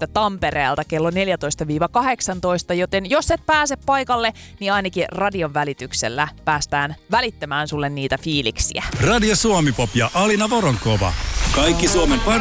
Festistä Tampereelta kello 14-18, joten jos et pääse paikalle, niin ainakin radion välityksellä päästään välittämään sulle niitä fiiliksiä. Radio Suomi Pop ja Alina Voronkova. Kaikki Suomen